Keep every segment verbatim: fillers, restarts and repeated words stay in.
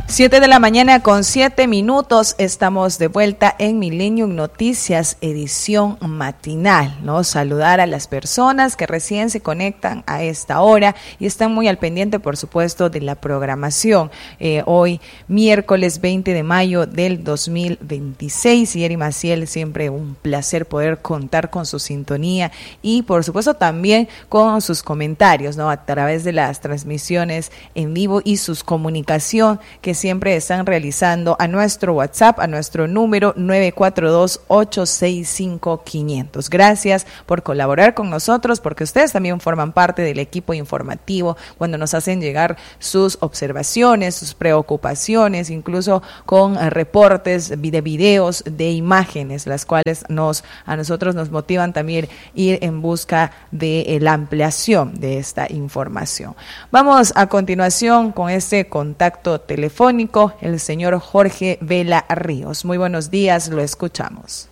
Siete de la mañana con siete minutos, estamos de vuelta en Millennium Noticias, edición matinal, ¿no? Saludar a las personas que recién se conectan a esta hora y están muy al pendiente, por supuesto, de la programación. Eh, hoy, miércoles veinte de mayo del dos mil veintiséis, y Eri Maciel, siempre un placer poder contar con su sintonía y, por supuesto, también con sus comentarios, ¿no? A través de las transmisiones en vivo y sus comunicación que siempre están realizando a nuestro WhatsApp, a nuestro número nueve cuatro dos, ocho seis cinco, quinientos. Gracias por colaborar con nosotros, porque ustedes también forman parte del equipo informativo cuando nos hacen llegar sus observaciones, sus preocupaciones, incluso con uh, reportes de videos, de imágenes, las cuales nos a nosotros nos motivan también ir en busca de eh, la ampliación de esta información. Vamos a continuación con este contacto telefónico, el señor Jorge Vela Ríos. Muy buenos días, lo escuchamos.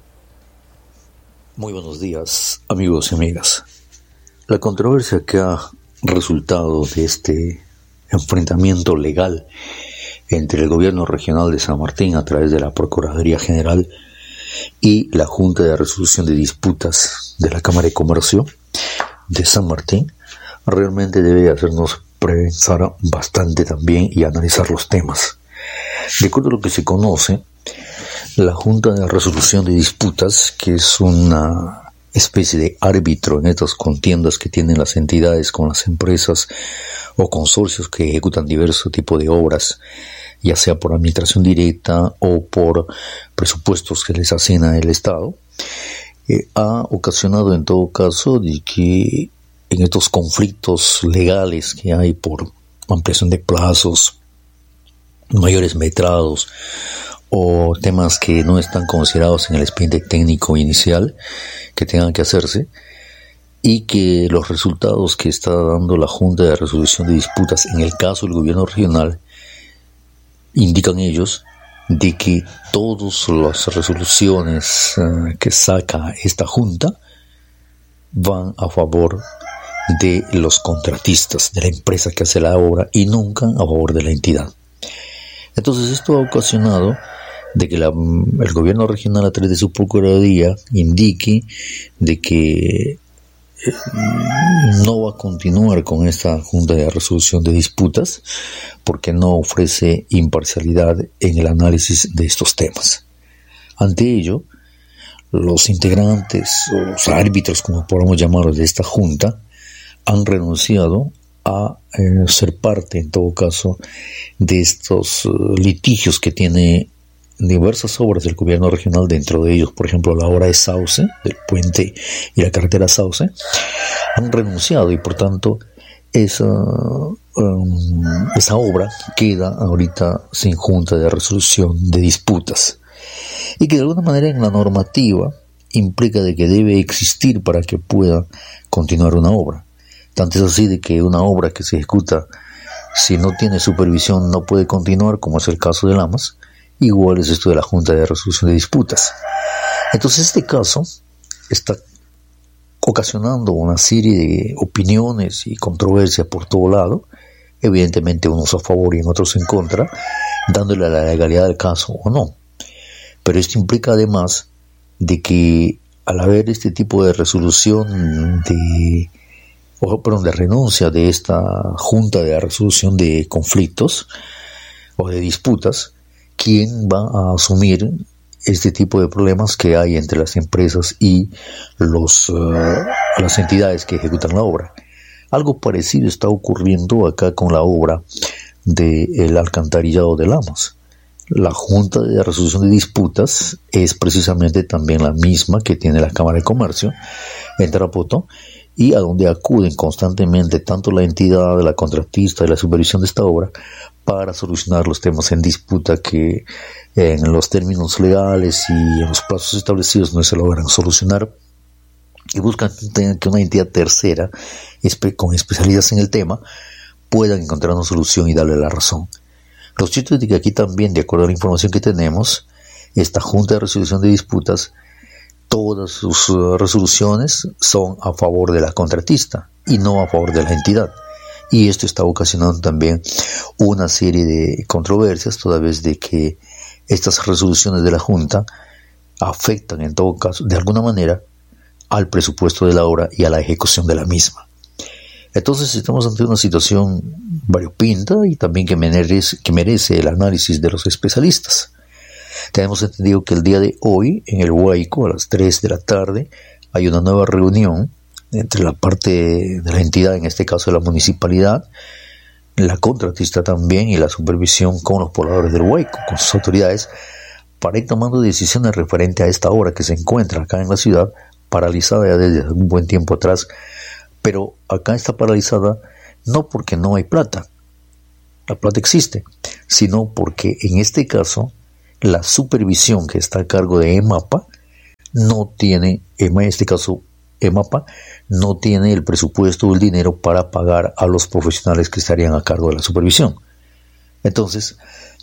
Muy buenos días, amigos y amigas. La controversia que ha resultado de este enfrentamiento legal entre el gobierno regional de San Martín a través de la Procuraduría General y la Junta de Resolución de Disputas de la Cámara de Comercio de San Martín realmente debe hacernos pensar bastante también y analizar los temas. De acuerdo a lo que se conoce, la Junta de Resolución de Disputas, que es una especie de árbitro en estas contiendas que tienen las entidades con las empresas o consorcios que ejecutan diversos tipos de obras, ya sea por administración directa o por presupuestos que les asigna el Estado, eh, ha ocasionado en todo caso de que en estos conflictos legales que hay por ampliación de plazos, mayores metrados o temas que no están considerados en el expediente técnico inicial que tengan que hacerse, y que los resultados que está dando la Junta de Resolución de Disputas en el caso del gobierno regional indican ellos de que todas las resoluciones uh, que saca esta Junta van a favor de los contratistas, de la empresa que hace la obra, y nunca a favor de la entidad. Entonces esto ha ocasionado de que la, el gobierno regional a través de su procuraduría indique de que eh, no va a continuar con esta Junta de Resolución de Disputas porque no ofrece imparcialidad en el análisis de estos temas. Ante ello, los integrantes o los árbitros, como podamos llamarlos, de esta Junta han renunciado a eh, ser parte, en todo caso, de estos uh, litigios que tiene diversas obras del gobierno regional, dentro de ellos, por ejemplo, la obra de Sauce, del puente y la carretera Sauce. Han renunciado y, por tanto, esa, um, esa obra queda ahorita sin Junta de Resolución de Disputas, y que de alguna manera en la normativa implica de que debe existir para que pueda continuar una obra. Tanto es así de que una obra que se ejecuta si no tiene supervisión no puede continuar, como es el caso de Lamas. Igual es esto de la Junta de Resolución de Disputas. Entonces este caso está ocasionando una serie de opiniones y controversia por todo lado, evidentemente unos a favor y en otros en contra, dándole la legalidad del caso o no. Pero esto implica además de que al haber este tipo de resolución de o perdón, de renuncia de esta Junta de Resolución de Conflictos o de Disputas, ¿quién va a asumir este tipo de problemas que hay entre las empresas y los, uh, las entidades que ejecutan la obra? Algo parecido está ocurriendo acá con la obra del alcantarillado de Lamas. La Junta de Resolución de Disputas es precisamente también la misma que tiene la Cámara de Comercio en Tarapoto, y a donde acuden constantemente tanto la entidad, la contratista y la supervisión de esta obra para solucionar los temas en disputa que en los términos legales y en los plazos establecidos no se logran solucionar, y buscan que una entidad tercera con especialidades en el tema pueda encontrar una solución y darle la razón. Lo cierto es que aquí también, de acuerdo a la información que tenemos, esta Junta de Resolución de Disputas, todas sus uh, resoluciones son a favor de la contratista y no a favor de la entidad. y esto está ocasionando también una serie de controversias, toda vez de que estas resoluciones de la Junta afectan en todo caso de alguna manera al presupuesto de la obra y a la ejecución de la misma. Entonces estamos ante una situación variopinta y también que merece, que merece el análisis de los especialistas. Tenemos entendido que el día de hoy en el Huayco a las tres de la tarde hay una nueva reunión entre la parte de la entidad, en este caso de la municipalidad, la contratista también y la supervisión con los pobladores del Huayco, con sus autoridades, para ir tomando decisiones referente a esta obra que se encuentra acá en la ciudad, paralizada ya desde un buen tiempo atrás, pero acá está paralizada no porque no hay plata, la plata existe, sino porque en este caso la supervisión que está a cargo de EMAPA no tiene, en este caso EMAPA, no tiene el presupuesto o el dinero para pagar a los profesionales que estarían a cargo de la supervisión. Entonces,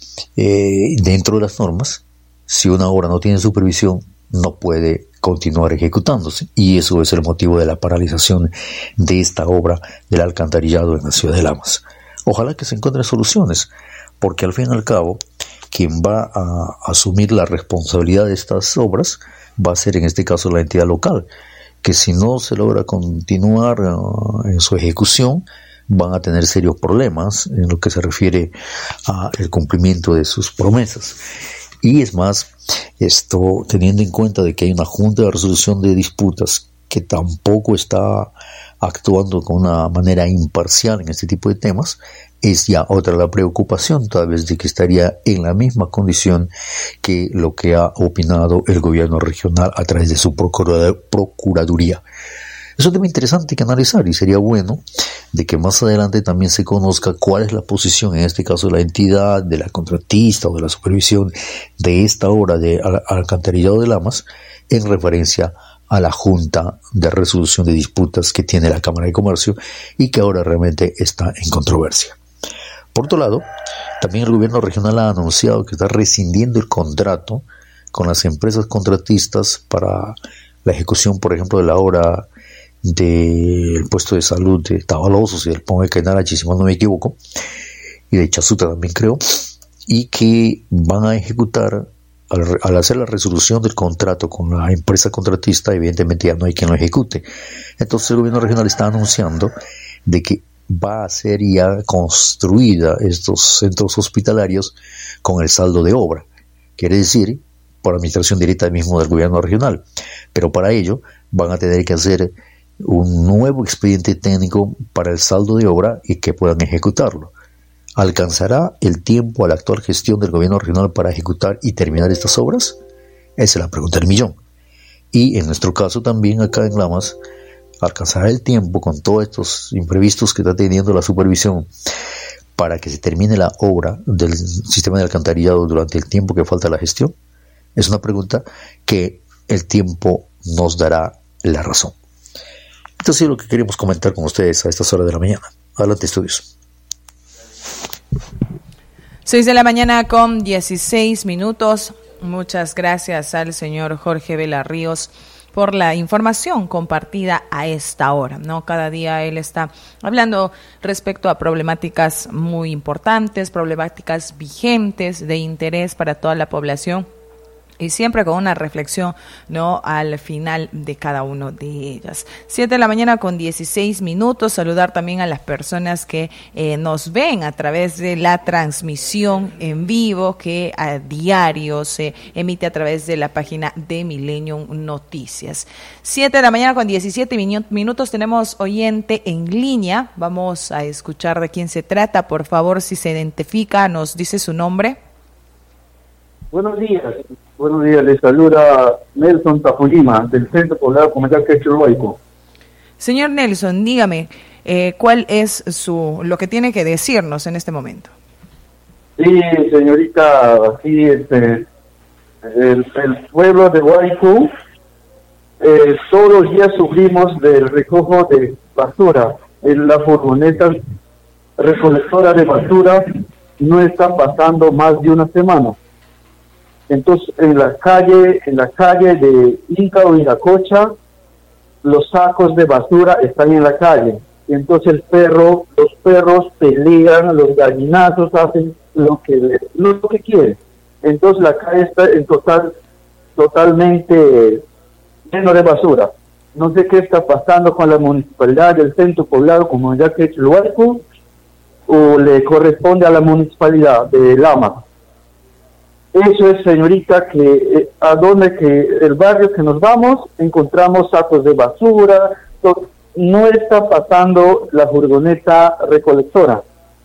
eh, dentro de las normas, si una obra no tiene supervisión, no puede continuar ejecutándose, y eso es el motivo de la paralización de esta obra del alcantarillado en la ciudad de Lamas. Ojalá que se encuentren soluciones, porque al fin y al cabo, quien va a asumir la responsabilidad de estas obras va a ser en este caso la entidad local, que si no se logra continuar uh, en su ejecución, van a tener serios problemas en lo que se refiere al cumplimiento de sus promesas. Y es más, esto teniendo en cuenta de que hay una junta de resolución de disputas que tampoco está actuando con una manera imparcial en este tipo de temas, es ya otra la preocupación, tal vez de que estaría en la misma condición que lo que ha opinado el gobierno regional a través de su procuraduría. Es un tema interesante que analizar, y sería bueno de que más adelante también se conozca cuál es la posición, en este caso de la entidad, de la contratista o de la supervisión de esta obra de al- alcantarillado de Lamas en referencia a la Junta de Resolución de Disputas que tiene la Cámara de Comercio y que ahora realmente está en controversia. Por otro lado, también el gobierno regional ha anunciado que está rescindiendo el contrato con las empresas contratistas para la ejecución, por ejemplo, de la obra del puesto de salud de Tabalosos y del Pón de Cainarachi, si mal no me equivoco, y de Chazuta también creo, y que van a ejecutar, al, al hacer la resolución del contrato con la empresa contratista, evidentemente ya no hay quien lo ejecute. Entonces el gobierno regional está anunciando de que va a ser ya construida estos centros hospitalarios con el saldo de obra, quiere decir, por administración directa mismo del gobierno regional, pero para ello van a tener que hacer un nuevo expediente técnico para el saldo de obra y que puedan ejecutarlo. ¿Alcanzará el tiempo a la actual gestión del gobierno regional para ejecutar y terminar estas obras? Esa es la pregunta del millón. Y en nuestro caso también acá en Lamas, ¿alcanzará el tiempo con todos estos imprevistos que está teniendo la supervisión para que se termine la obra del sistema de alcantarillado durante el tiempo que falta la gestión? Es una pregunta que el tiempo nos dará la razón. Esto es lo que queremos comentar con ustedes a estas horas de la mañana. Adelante, estudios. seis de la mañana con dieciséis minutos. Muchas gracias al señor Jorge Vela Ríos por la información compartida a esta hora, ¿no? Cada día él está hablando respecto a problemáticas muy importantes, problemáticas vigentes de interés para toda la población, y siempre con una reflexión, ¿no?, al final de cada uno de ellas. Siete de la mañana con dieciséis minutos. Saludar también a las personas que eh, nos ven a través de la transmisión en vivo que a diario se emite a través de la página de Millennium Noticias. Siete de la mañana con diecisiete minutos. Tenemos oyente en línea. Vamos a escuchar de quién se trata. Por favor, si se identifica, nos dice su nombre. Buenos días, buenos días, les saluda Nelson Tapulima, del Centro Poblado Comercial Quechua-Huayco. Señor Nelson, dígame, eh, ¿cuál es su lo que tiene que decirnos en este momento? Sí, señorita, sí, este, el, el pueblo de Huayco, eh, todos los días sufrimos del recojo de basura. En la furgoneta recolectora de basura no está pasando más de una semana. Entonces, en la calle, en la calle de Inca o Iracocha, los sacos de basura están en la calle. y entonces el perro, los perros pelean, los gallinazos hacen lo que lo que quieren. Entonces la calle está en total, totalmente lleno de basura. No sé qué está pasando con la municipalidad del centro poblado, comunidad Quechua-Huayco, o le corresponde a la municipalidad de Lama. Eso es, señorita, que eh, a donde que el barrio que nos vamos encontramos sacos de basura, to- no está pasando la furgoneta recolectora.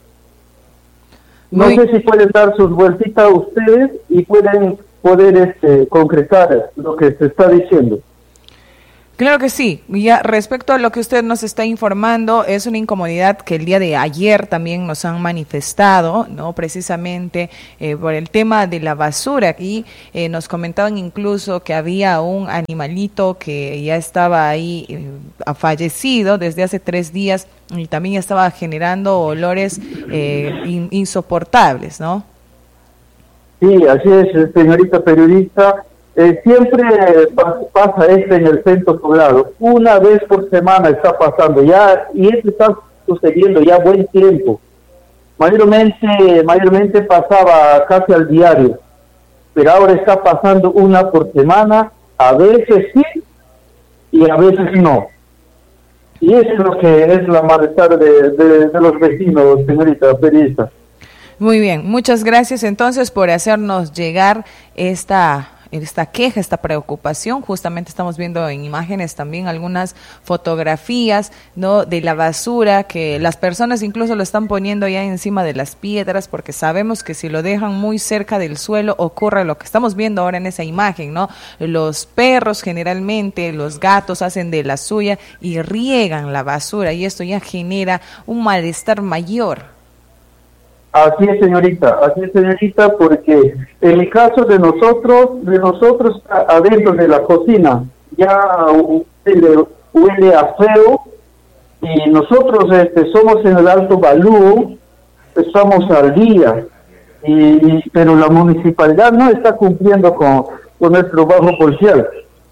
No Muy- sé si pueden dar sus vueltitas a ustedes y pueden poder este, concretar lo que se está diciendo. Claro que sí. Ya respecto a lo que usted nos está informando, es una incomodidad que el día de ayer también nos han manifestado, ¿no? Precisamente eh, por el tema de la basura. Y eh, nos comentaban incluso que había un animalito que ya estaba ahí eh, fallecido desde hace tres días y también estaba generando olores eh, in- insoportables, ¿no? Sí, así es, señorita periodista. Eh, siempre pa- pasa esto en el centro poblado. Una vez por semana está pasando ya, y esto está sucediendo ya buen tiempo. Mayormente, mayormente pasaba casi al diario, pero ahora está pasando una por semana, a veces sí y a veces no. Y eso es lo que es la malestar de, de, de los vecinos, señorita periodista. Muy bien, muchas gracias entonces por hacernos llegar esta esta queja, esta preocupación. Justamente estamos viendo en imágenes también algunas fotografías, ¿no?, de la basura, que las personas incluso lo están poniendo ya encima de las piedras, porque sabemos que si lo dejan muy cerca del suelo ocurre lo que estamos viendo ahora en esa imagen, ¿no? Los perros generalmente, los gatos hacen de la suya y riegan la basura, y esto ya genera un malestar mayor. Así es, señorita, así es, señorita, porque en el caso de nosotros, de nosotros adentro de la cocina, ya huele, huele a feo, y nosotros este, somos en el Alto Balú, estamos al día, y, y- pero la municipalidad no está cumpliendo con, con nuestro trabajo policial.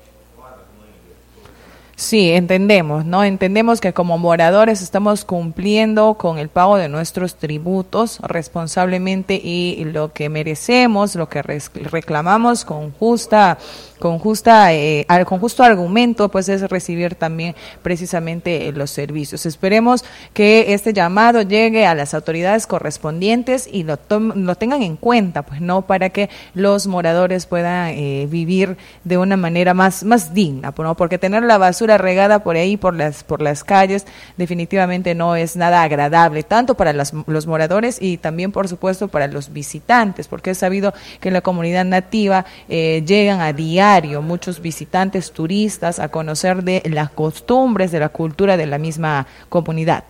Sí, entendemos, ¿no? Entendemos que como moradores estamos cumpliendo con el pago de nuestros tributos responsablemente y lo que merecemos, lo que res- reclamamos con justa, con justa, eh, al- con justo argumento, pues es recibir también precisamente eh, los servicios. Esperemos que este llamado llegue a las autoridades correspondientes y lo, tom- lo tengan en cuenta, pues no, para que los moradores puedan eh, vivir de una manera más, más digna, ¿no? Porque tener la basura regada por ahí, por las, por las calles, definitivamente no es nada agradable, tanto para las- los moradores y también, por supuesto, para los visitantes, porque es sabido que en la comunidad nativa eh, llegan a diario muchos visitantes turistas a conocer de las costumbres, de la cultura de la misma comunidad.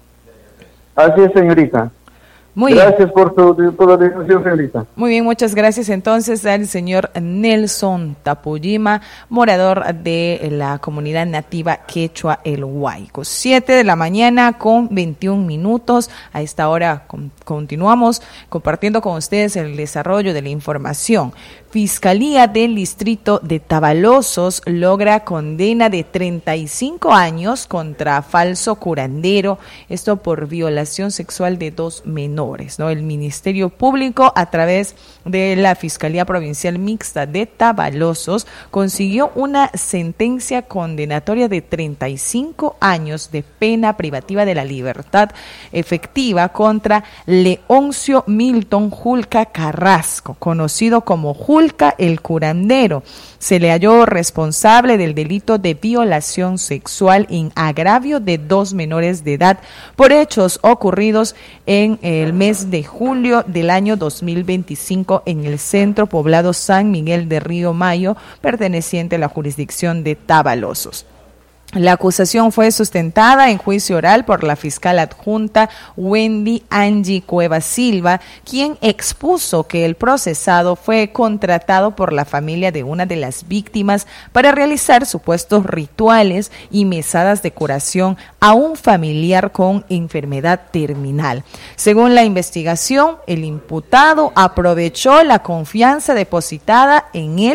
Así es, señorita. Muy bien. Gracias por, tu, por la discusión, señorita. Muy bien, muchas gracias entonces al señor Nelson Tapuyima, morador de la comunidad nativa Quechua El Huayco. Siete de la mañana con veintiún minutos. A esta hora con, continuamos compartiendo con ustedes el desarrollo de la información. Fiscalía del Distrito de Tavalosos logra condena de treinta y cinco años contra falso curandero, esto por violación sexual de dos menores, ¿no? El Ministerio Público, a través de la Fiscalía Provincial Mixta de Tavalosos, consiguió una sentencia condenatoria de treinta y cinco años de pena privativa de la libertad efectiva contra Leoncio Milton Julca Carrasco, conocido como Julca el Curandero. Se le halló responsable del delito de violación sexual en agravio de dos menores de edad por hechos ocurridos en el mes de julio del año dos mil veinticinco en el centro poblado San Miguel de Río Mayo, perteneciente a la jurisdicción de Tavalosos. La acusación fue sustentada en juicio oral por la fiscal adjunta Wendy Angie Cueva Silva, quien expuso que el procesado fue contratado por la familia de una de las víctimas para realizar supuestos rituales y mesadas de curación a un familiar con enfermedad terminal. Según la investigación, el imputado aprovechó la confianza depositada en él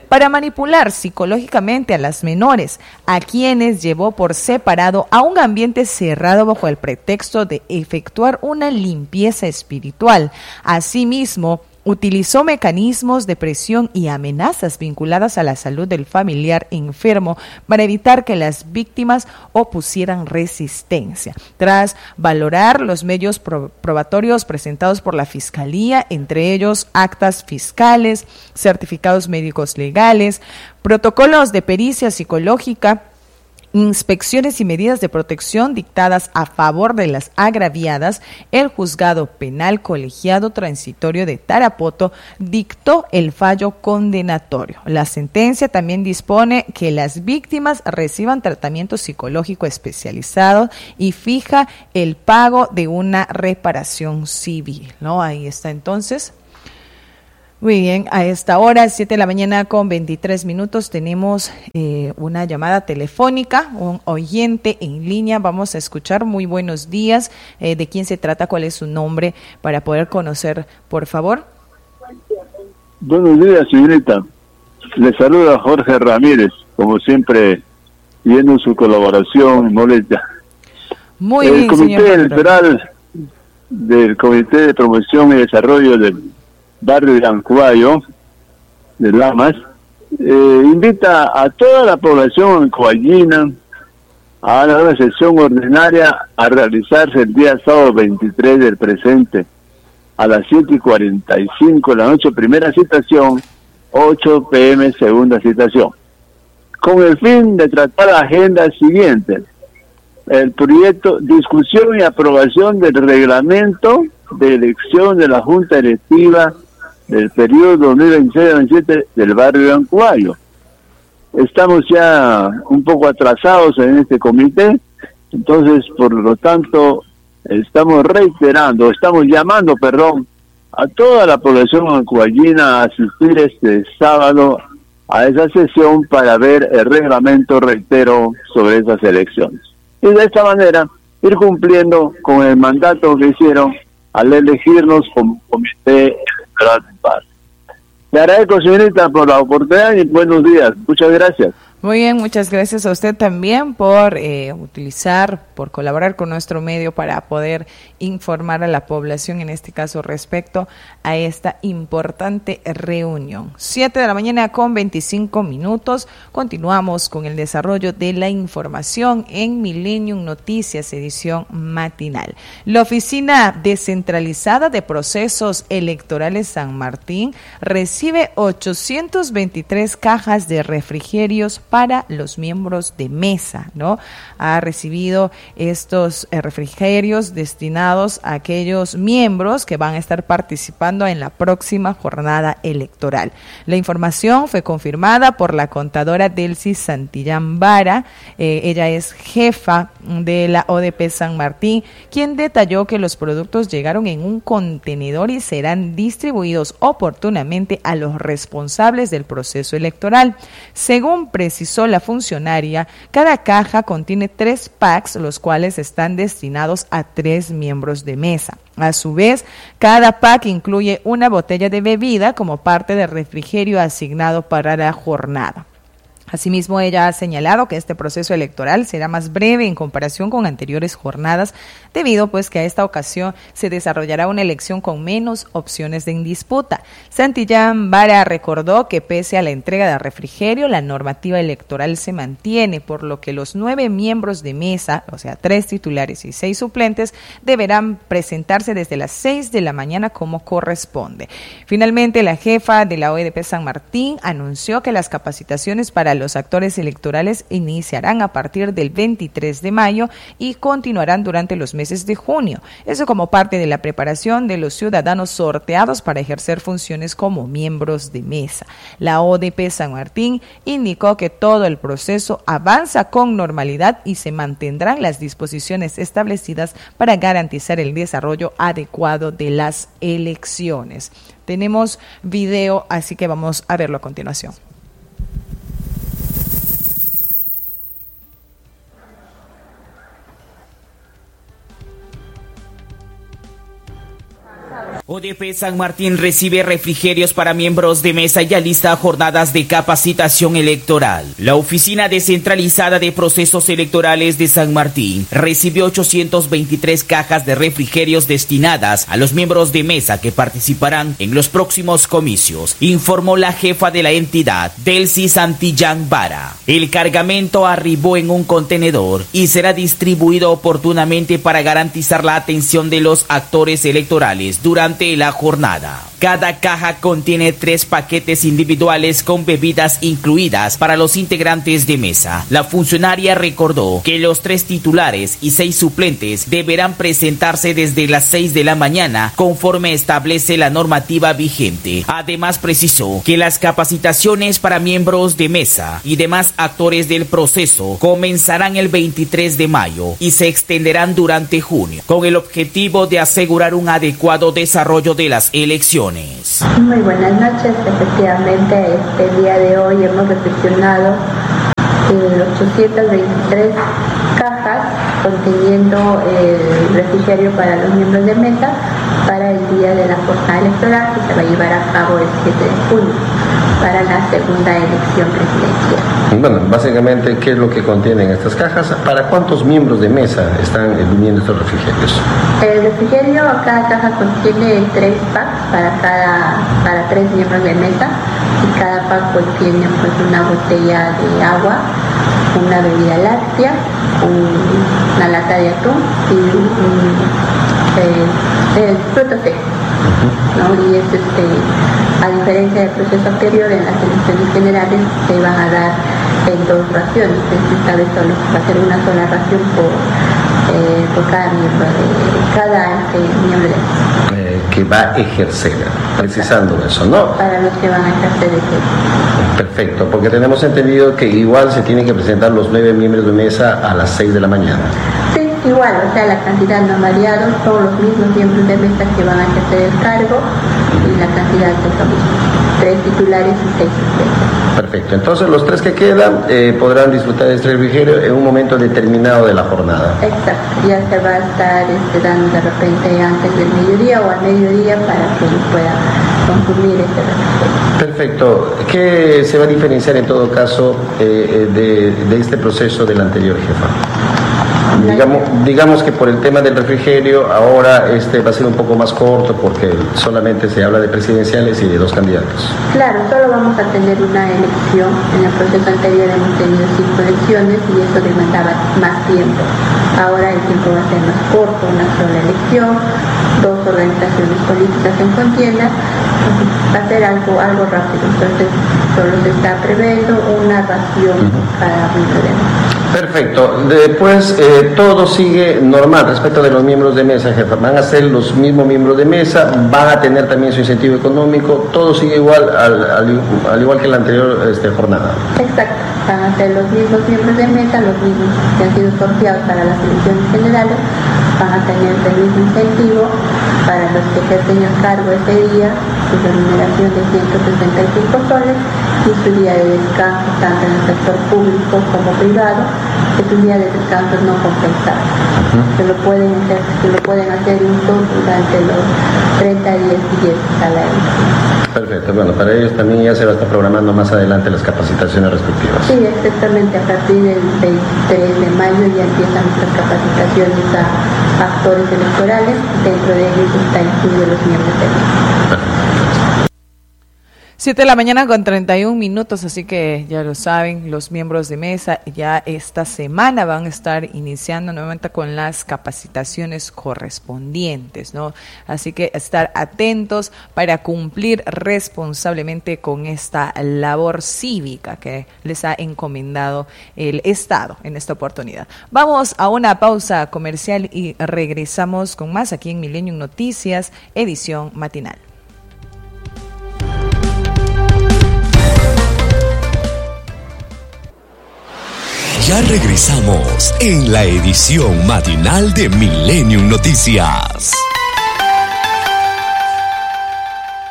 para manipular psicológicamente a las menores, a quienes llevó por separado a un ambiente cerrado bajo el pretexto de efectuar una limpieza espiritual. Asimismo, utilizó mecanismos de presión y amenazas vinculadas a la salud del familiar enfermo para evitar que las víctimas opusieran resistencia. Tras valorar los medios probatorios presentados por la Fiscalía, entre ellos actas fiscales, certificados médicos legales, protocolos de pericia psicológica, inspecciones y medidas de protección dictadas a favor de las agraviadas, el Juzgado Penal Colegiado Transitorio de Tarapoto dictó el fallo condenatorio. La sentencia también dispone que las víctimas reciban tratamiento psicológico especializado y fija el pago de una reparación civil, ¿no? Ahí está entonces. Muy bien, a esta hora, siete de la mañana con veintitrés minutos, tenemos eh, una llamada telefónica, un oyente en línea. Vamos a escuchar. Muy buenos días. Eh, ¿De quién se trata? ¿Cuál es su nombre? Para poder conocer, por favor. Buenos días, señorita. Le saluda Jorge Ramírez, como siempre, viendo su colaboración molesta. Muy el bien, Comité señor Electoral del Comité de Promoción y Desarrollo del Barrio de Ancuayo, de Lamas, eh, invita a toda la población ancuayina a la sesión ordinaria a realizarse el día sábado veintitrés del presente, a las siete y cuarenta y cinco de la noche, primera citación, ocho pe eme, segunda citación, con el fin de tratar la agenda siguiente: el proyecto, discusión y aprobación del reglamento de elección de la Junta Directiva del periodo dos mil veintiséis a veintisiete del barrio de Ancuayo. Estamos ya un poco atrasados en este comité, entonces, por lo tanto, estamos reiterando, estamos llamando, perdón, a toda la población ancuayina a asistir este sábado a esa sesión para ver el reglamento, reitero, sobre esas elecciones. Y de esta manera, ir cumpliendo con el mandato que hicieron al elegirnos como comité electoral de paz. Le agradezco, señorita, por la oportunidad y buenos días. Muchas gracias. Muy bien, muchas gracias a usted también por eh, utilizar, por colaborar con nuestro medio para poder informar a la población, en este caso respecto a esta importante reunión. Siete de la mañana con veinticinco minutos, continuamos con el desarrollo de la información en Millennium Noticias, edición matinal. La Oficina Descentralizada de Procesos Electorales San Martín recibe ochocientas veintitrés cajas de refrigerios para los miembros de mesa, ¿no? Ha recibido estos eh, refrigerios destinados a aquellos miembros que van a estar participando en la próxima jornada electoral. La información fue confirmada por la contadora Delcy Santillán Vara. Eh, ella es jefa de la O D P San Martín, quien detalló que los productos llegaron en un contenedor y serán distribuidos oportunamente a los responsables del proceso electoral. Según precisó la funcionaria, cada caja contiene tres packs, los cuales están destinados a tres miembros de mesa. A su vez, cada pack incluye una botella de bebida como parte del refrigerio asignado para la jornada. Asimismo, ella ha señalado que este proceso electoral será más breve en comparación con anteriores jornadas, debido pues que a esta ocasión se desarrollará una elección con menos opciones en disputa. Santillán Vara recordó que pese a la entrega de refrigerio, la normativa electoral se mantiene, por lo que los nueve miembros de mesa, o sea, tres titulares y seis suplentes, deberán presentarse desde las seis de la mañana como corresponde. Finalmente, la jefa de la O E D P San Martín anunció que las capacitaciones para los actores electorales iniciarán a partir del veintitrés de mayo y continuarán durante los meses de junio. Eso como parte de la preparación de los ciudadanos sorteados para ejercer funciones como miembros de mesa. La O D P San Martín indicó que todo el proceso avanza con normalidad y se mantendrán las disposiciones establecidas para garantizar el desarrollo adecuado de las elecciones. Tenemos video, así que vamos a verlo a continuación. O D P San Martín recibe refrigerios para miembros de mesa y alista jornadas de capacitación electoral. La Oficina Descentralizada de Procesos Electorales de San Martín recibió ochocientas veintitrés cajas de refrigerios destinadas a los miembros de mesa que participarán en los próximos comicios, informó la jefa de la entidad, Delcy Santillán Vara. El cargamento arribó en un contenedor y será distribuido oportunamente para garantizar la atención de los actores electorales durante la jornada. Cada caja contiene tres paquetes individuales con bebidas incluidas para los integrantes de mesa. La funcionaria recordó que los tres titulares y seis suplentes deberán presentarse desde las seis de la mañana conforme establece la normativa vigente. Además precisó que las capacitaciones para miembros de mesa y demás actores del proceso comenzarán el veintitrés de mayo y se extenderán durante junio con el objetivo de asegurar un adecuado desarrollo de las elecciones. Muy buenas noches. Efectivamente, este día de hoy hemos recepcionado eh, ochocientas veintitrés cajas conteniendo el refrigerio para los miembros de mesa para el día de la jornada electoral que se va a llevar a cabo el siete de junio para la segunda elección presidencial. Bueno, básicamente, ¿qué es lo que contienen estas cajas? ¿Para cuántos miembros de mesa están viniendo estos refrigerios? El refrigerio, cada caja contiene tres packs para cada para tres miembros de mesa y cada pack contiene pues una botella de agua, una bebida láctea, un, una lata de atún y un eh, eh, frutos secos. ¿No? Y es este, a diferencia del proceso anterior, en las elecciones generales se van a dar en dos raciones. Esta vez solo va a ser una sola ración por, eh, por cada miembro de cada este, miembro de eh, que va a ejercer, precisando eso, ¿no? Para los que van a ejercer ese. Perfecto, porque tenemos entendido que igual se tienen que presentar los nueve miembros de mesa a las seis de la mañana. Sí, igual, o sea, la cantidad no ha variado, son los mismos miembros de mesa que van a ejercer el cargo y la cantidad es lo mismo, tres titulares y seis suplentes. Perfecto, entonces los tres que quedan eh, podrán disfrutar de este refrigerio en un momento determinado de la jornada. Exacto, ya se va a estar este, dando de repente antes del mediodía o al mediodía para que pueda consumir este refrigerio. Perfecto, ¿qué se va a diferenciar en todo caso eh, de, de este proceso del anterior, jefa? Digamos, digamos que por el tema del refrigerio ahora este va a ser un poco más corto porque solamente se habla de presidenciales y de dos candidatos. Claro, solo vamos a tener una elección. En el proceso anterior hemos tenido cinco elecciones y eso demandaba más tiempo. Ahora el tiempo va a ser más corto, una sola elección, dos organizaciones políticas en contienda, va a ser algo, algo rápido. Entonces solo se está previendo una ración por cada miembro de mesa. Perfecto. Después eh, todo sigue normal respecto de los miembros de mesa, jefa. Van a ser los mismos miembros de mesa, van a tener también su incentivo económico, todo sigue igual al, al, al igual que la anterior este, jornada. Exacto. Van a ser los mismos miembros de mesa, los mismos que han sido sorteados para las elecciones generales, van a tener el mismo incentivo para los que ejercen el cargo ese día, su remuneración de ciento sesenta y cinco soles y su día de descanso tanto en el sector público como privado, es un día de descanso no compensado. Uh-huh. Se lo pueden hacer, se lo pueden hacer incluso durante los treinta días siguientes a la elección. Perfecto, bueno, para ellos también ya se va a estar programando más adelante las capacitaciones respectivas. Sí, exactamente, a partir del veintitrés de mayo ya empiezan nuestras capacitaciones a actores electorales, dentro de ellos está incluido los miembros de la siete de la mañana con treinta y un minutos, así que ya lo saben, los miembros de mesa ya esta semana van a estar iniciando nuevamente con las capacitaciones correspondientes, ¿no? Así que estar atentos para cumplir responsablemente con esta labor cívica que les ha encomendado el Estado en esta oportunidad. Vamos a una pausa comercial y regresamos con más aquí en Milenio Noticias, edición matinal. Ya regresamos en la edición matinal de Millennium Noticias.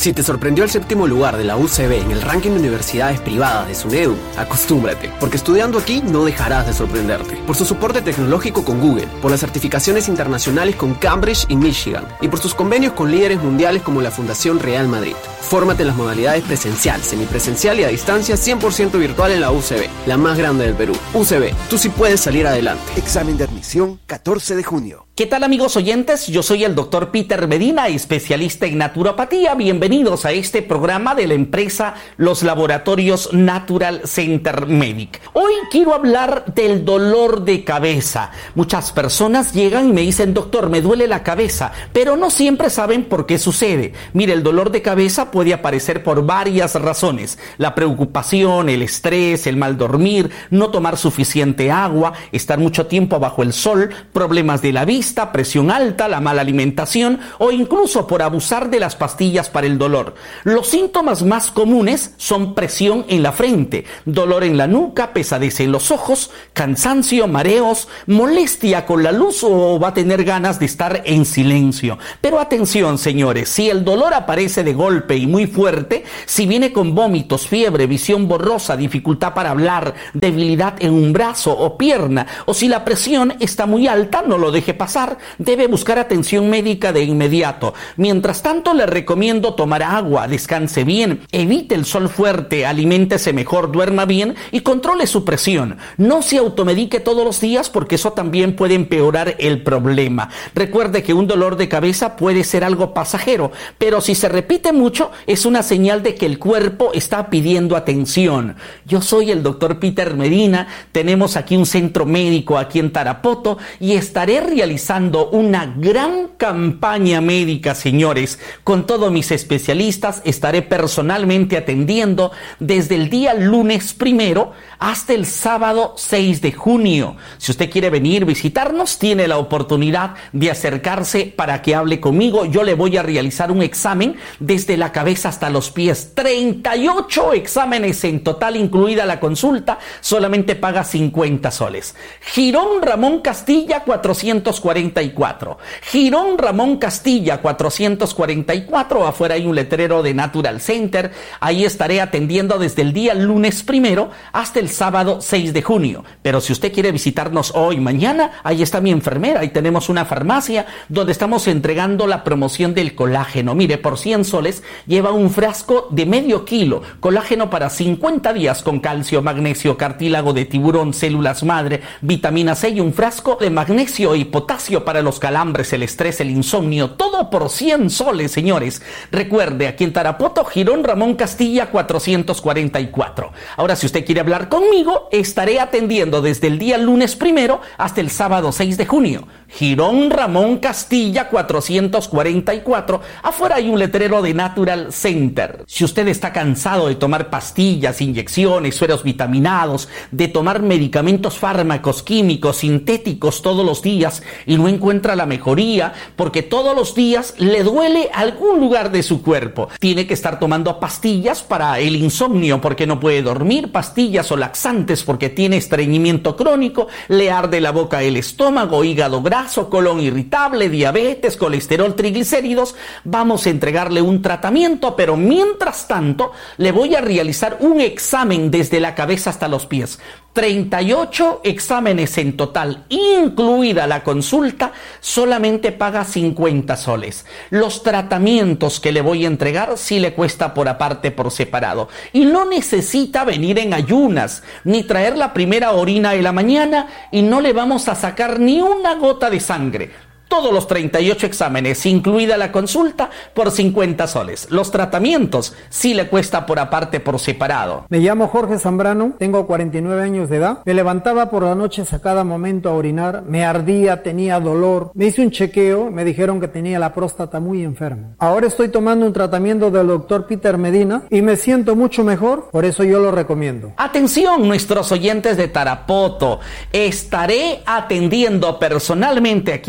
Si te sorprendió el séptimo lugar de la U C B en el ranking de universidades privadas de SUNEDU, acostúmbrate, porque estudiando aquí no dejarás de sorprenderte. Por su soporte tecnológico con Google, por las certificaciones internacionales con Cambridge y Michigan, y por sus convenios con líderes mundiales como la Fundación Real Madrid. Fórmate en las modalidades presencial, semipresencial y a distancia cien por ciento virtual en la U C B, la más grande del Perú. U C B, tú sí puedes salir adelante. Examen de admisión catorce de junio. ¿Qué tal, amigos oyentes? Yo soy el doctor Peter Medina, especialista en naturopatía. Bienvenidos a este programa de la empresa Los Laboratorios Natural Center Medic. Hoy quiero hablar del dolor de cabeza. Muchas personas llegan y me dicen, doctor, me duele la cabeza, pero no siempre saben por qué sucede. Mire, el dolor de cabeza puede aparecer por varias razones. La preocupación, el estrés, el mal dormir, no tomar suficiente agua, estar mucho tiempo bajo el sol, problemas de la vista, presión alta, la mala alimentación o incluso por abusar de las pastillas para el dolor. Los síntomas más comunes son presión en la frente, dolor en la nuca, pesadez en los ojos, cansancio, mareos, molestia con la luz o va a tener ganas de estar en silencio. Pero atención, señores, si el dolor aparece de golpe y muy fuerte, si viene con vómitos, fiebre, visión borrosa, dificultad para hablar, debilidad en un brazo o pierna, o si la presión está muy alta, no lo deje pasar. Debe buscar atención médica de inmediato. Mientras tanto, le recomiendo tomar agua, descanse bien, evite el sol fuerte, aliméntese mejor, duerma bien y controle su presión. No se automedique todos los días porque eso también puede empeorar el problema. Recuerde que un dolor de cabeza puede ser algo pasajero, pero si se repite mucho, es una señal de que el cuerpo está pidiendo atención. Yo soy el doctor Peter Medina, tenemos aquí un centro médico aquí en Tarapoto y estaré realizando una gran campaña médica, señores. Con todos mis especialistas estaré personalmente atendiendo desde el día lunes primero hasta el sábado seis de junio. Si usted quiere venir, visitarnos, tiene la oportunidad de acercarse para que hable conmigo. Yo le voy a realizar un examen desde la cabeza hasta los pies. treinta y ocho exámenes en total, incluida la consulta. Solamente paga cincuenta soles. Girón Ramón Castilla cuatrocientos cuarenta y cuatro. Girón Ramón Castilla cuatrocientos cuarenta y cuatro. Afuera hay un letrero de Natural Center. Ahí estaré atendiendo desde el día lunes primero hasta el sábado seis de junio. Pero si usted quiere visitarnos hoy, mañana, ahí está mi enfermera. Ahí tenemos una farmacia donde estamos entregando la promoción del colágeno. Mire, por cien soles lleva un frasco de medio kilo. Colágeno para cincuenta días con calcio, magnesio, cartílago de tiburón, células madre, vitamina C y un frasco de magnesio y potasio para los calambres, el estrés, el insomnio. Todo por cien soles, señores. Recuerde, aquí en Tarapoto, Girón Ramón Castilla cuatrocientos cuarenta y cuatro. Ahora, si usted quiere hablar conmigo, estaré atendiendo desde el día lunes primero hasta el sábado seis de junio. Girón Ramón Castilla cuatrocientos cuarenta y cuatro. Afuera hay un letrero de Natural Center. Si usted está cansado de tomar pastillas, inyecciones, sueros vitaminados, de tomar medicamentos, fármacos, químicos, sintéticos todos los días y no encuentra la mejoría porque todos los días le duele algún lugar de su cuerpo, tiene que estar tomando pastillas para el insomnio porque no puede dormir, pastillas o laxantes porque tiene estreñimiento crónico, le arde la boca, el estómago, hígado graso, colon irritable, diabetes, colesterol, triglicéridos. Vamos a entregarle un tratamiento, pero mientras tanto le voy a realizar un examen desde la cabeza hasta los pies. treinta y ocho exámenes en total, incluida la consulta, solamente paga cincuenta soles. Los tratamientos que le voy a entregar sí le cuesta por aparte, por separado. Y no necesita venir en ayunas, ni traer la primera orina de la mañana, y no le vamos a sacar ni una gota de sangre. Todos los treinta y ocho exámenes, incluida la consulta, por cincuenta soles. Los tratamientos sí le cuesta por aparte, por separado. Me llamo Jorge Zambrano, tengo cuarenta y nueve años de edad. Me levantaba por la noche a cada momento a orinar, me ardía, tenía dolor. Me hice un chequeo, me dijeron que tenía la próstata muy enferma. Ahora estoy tomando un tratamiento del doctor Peter Medina y me siento mucho mejor, por eso yo lo recomiendo. Atención, nuestros oyentes de Tarapoto. Estaré atendiendo personalmente aquí en Tarapoto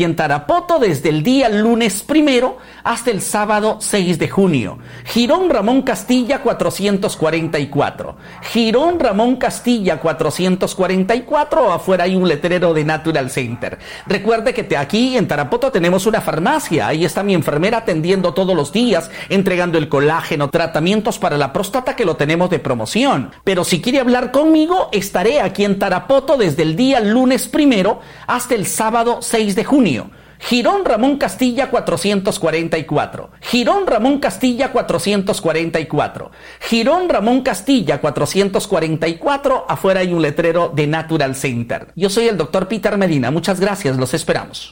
Tarapoto desde el día lunes primero hasta el sábado seis de junio. Girón Ramón Castilla cuatrocientos cuarenta y cuatro. Girón Ramón Castilla cuatrocientos cuarenta y cuatro, afuera hay un letrero de Natural Center. Recuerde que te, aquí en Tarapoto tenemos una farmacia, ahí está mi enfermera atendiendo todos los días, entregando el colágeno, tratamientos para la próstata que lo tenemos de promoción. Pero si quiere hablar conmigo, estaré aquí en Tarapoto desde el día lunes primero hasta el sábado seis de junio. Girón Ramón Castilla cuatrocientos cuarenta y cuatro. Girón Ramón Castilla cuatrocientos cuarenta y cuatro. Girón Ramón Castilla cuatrocientos cuarenta y cuatro, afuera hay un letrero de Natural Center. Yo soy el doctor Peter Medina, muchas gracias, los esperamos.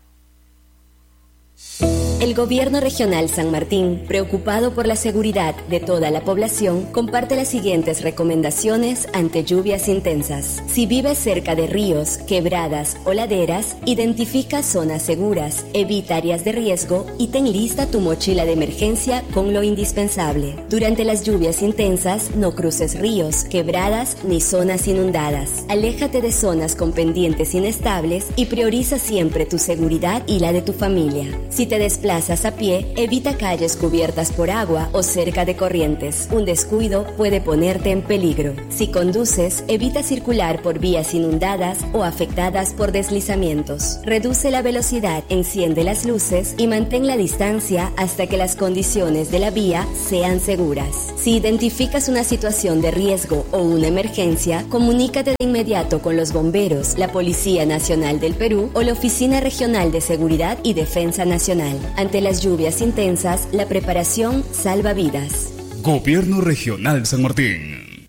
El Gobierno Regional San Martín, preocupado por la seguridad de toda la población, comparte las siguientes recomendaciones ante lluvias intensas. Si vives cerca de ríos, quebradas o laderas, identifica zonas seguras, evita áreas de riesgo y ten lista tu mochila de emergencia con lo indispensable. Durante las lluvias intensas, no cruces ríos, quebradas ni zonas inundadas. Aléjate de zonas con pendientes inestables y prioriza siempre tu seguridad y la de tu familia. Si te desplazas a pie, evita calles cubiertas por agua o cerca de corrientes. Un descuido puede ponerte en peligro. Si conduces, evita circular por vías inundadas o afectadas por deslizamientos. Reduce la velocidad, enciende las luces y mantén la distancia hasta que las condiciones de la vía sean seguras. Si identificas una situación de riesgo o una emergencia, comunícate de inmediato con los bomberos, la Policía Nacional del Perú o la Oficina Regional de Seguridad y Defensa Nacional. Ante las lluvias intensas, la preparación salva vidas. Gobierno Regional San Martín.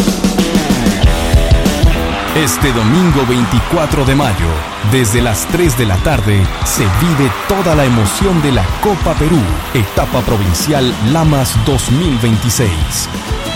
Este domingo veinticuatro de mayo, desde las tres de la tarde, se vive toda la emoción de la Copa Perú, etapa provincial Lamas dos mil veintiséis.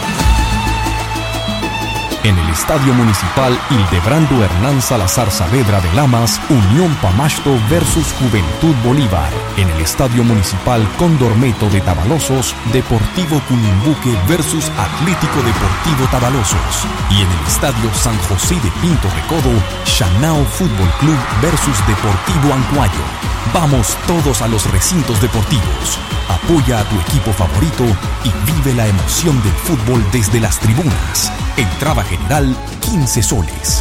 En el Estadio Municipal Hildebrando Hernán Salazar Saavedra de Lamas, Unión Pamasto versus Juventud Bolívar. En el Estadio Municipal Condormeto de Tabalosos, Deportivo Cunimbuque versus Atlético Deportivo Tabalosos. Y en el Estadio San José de Pinto Recodo, Shanao Fútbol Club versus Deportivo Ancuayo. Vamos todos a los recintos deportivos. Apoya a tu equipo favorito y vive la emoción del fútbol desde las tribunas. Entrada general quince soles.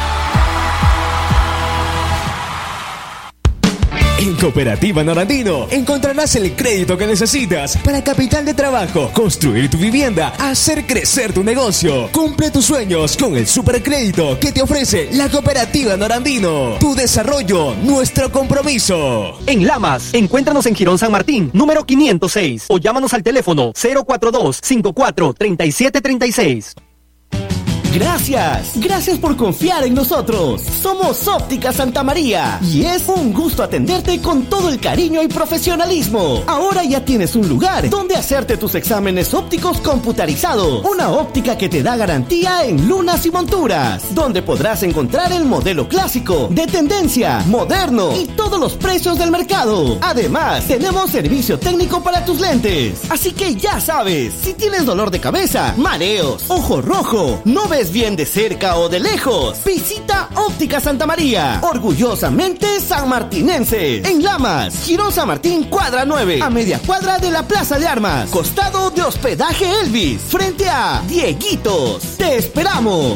En Cooperativa Norandino encontrarás el crédito que necesitas para capital de trabajo, construir tu vivienda, hacer crecer tu negocio. Cumple tus sueños con el supercrédito que te ofrece la Cooperativa Norandino. Tu desarrollo, nuestro compromiso. En Lamas, encuéntranos en Girón San Martín, número quinientos seis, o llámanos al teléfono cero cuatro dos, cinco cuatro, tres siete tres seis. Gracias, gracias por confiar en nosotros. Somos Óptica Santa María y es un gusto atenderte con todo el cariño y profesionalismo. Ahora ya tienes un lugar donde hacerte tus exámenes ópticos computarizados. Una óptica que te da garantía en lunas y monturas, donde podrás encontrar el modelo clásico, de tendencia, moderno y todos los precios del mercado. Además, tenemos servicio técnico para tus lentes. Así que ya sabes, si tienes dolor de cabeza, mareos, ojo rojo, no ves bien de cerca o de lejos, visita Óptica Santa María, orgullosamente sanmartinense. En Lamas, Girón San Martín, cuadra nueve, a media cuadra de la Plaza de Armas, costado de Hospedaje Elvis, frente a Dieguitos. ¡Te esperamos!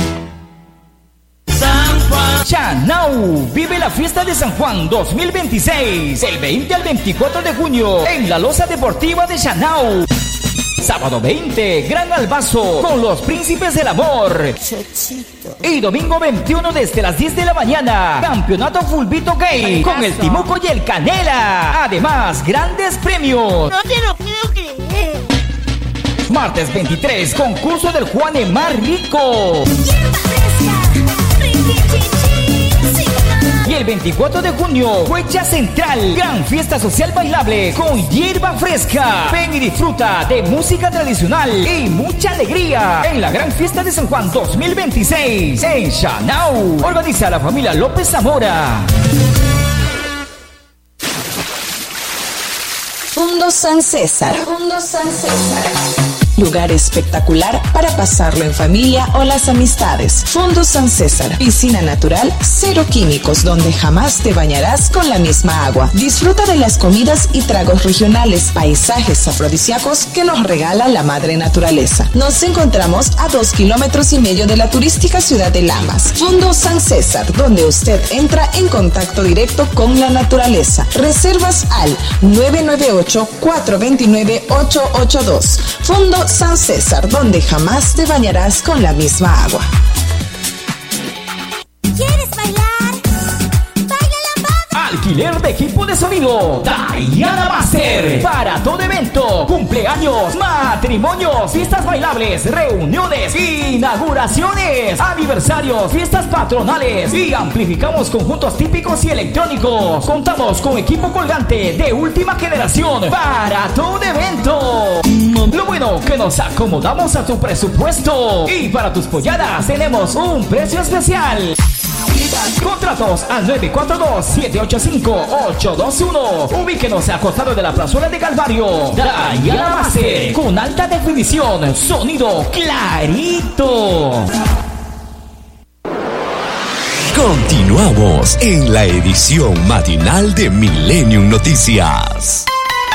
San Juan. Shanao vive la fiesta de San Juan dos mil veintiséis, del veinte al veinticuatro de junio, en la Loza Deportiva de Shanao. Sábado veinte, Gran Albazo con los Príncipes del Amor. Chochito. Y domingo veintiuno desde las diez de la mañana, Campeonato Fulbito Gay con el Timuco y el Canela. Además, grandes premios. No te lo puedo creer. Martes veintitrés, concurso del Juane Más Rico. Y el veinticuatro de junio, Huecha Central, gran fiesta social bailable con hierba fresca. Ven y disfruta de música tradicional y mucha alegría en la gran fiesta de San Juan dos mil veintiséis en Shanao. Organiza la familia López Zamora. Fundo San César. Fundo San César. lugar espectacular para pasarlo en familia o las amistades. Fondo San César, piscina natural, cero químicos, donde jamás te bañarás con la misma agua. Disfruta de las comidas y tragos regionales, paisajes afrodisíacos que nos regala la madre naturaleza. Nos encontramos a dos kilómetros y medio de la turística ciudad de Lamas. Fondo San César, donde usted entra en contacto directo con la naturaleza. Reservas al nueve nueve ocho, cuatro dos nueve, ocho ocho dos. Fondo San César, donde jamás te bañarás con la misma agua. ¿Quieres bailar? Alquiler de equipo de sonido Diana Master. Para todo evento, cumpleaños, matrimonios, fiestas bailables, reuniones, inauguraciones, aniversarios, fiestas patronales. Y amplificamos conjuntos típicos y electrónicos. Contamos con equipo colgante de última generación para todo evento. Lo bueno que nos acomodamos a tu presupuesto. Y para tus polladas tenemos un precio especial. Contratos al nueve cuatro dos, siete ocho cinco, ocho dos uno. Ubíquenos a costado de la plazuela de Calvario. Diana Master, con alta definición, sonido clarito. Continuamos en la edición matinal de Millennium Noticias.